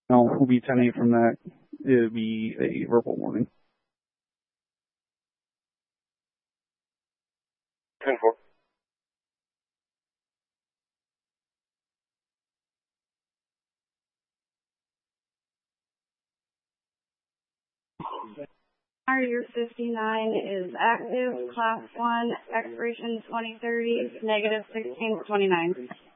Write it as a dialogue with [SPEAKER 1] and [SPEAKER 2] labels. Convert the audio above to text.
[SPEAKER 1] No, we'll be 10-8 from that. It'll be a verbal warning.
[SPEAKER 2] 10-4.
[SPEAKER 3] Your 59 is active, class 1, expiration 2030, negative 1629.